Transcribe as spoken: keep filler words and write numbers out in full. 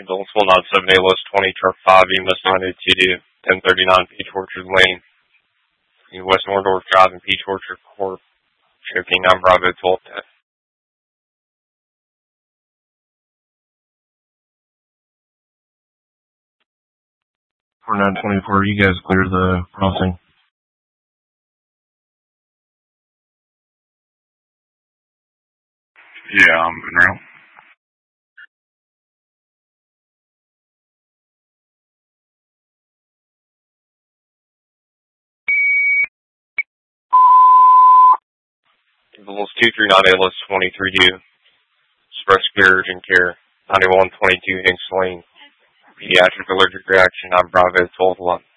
Ambulance one nine seven A L S twenty, truck five, E M S nine A T D, ten thirty-nine Peach Orchard Lane, West Norndorf Drive in Peach Orchard Court, Cherokee nine Bravo twelve ten. four nine twenty-four, you guys clear the crossing. Yeah, I'm in route. Ambulance two three nine A L S twenty-three U, Express Care Urgent Care, ninety-one twenty-two Hinks Lane, Pediatric Allergic Reaction, nine Bravo twelve eleven.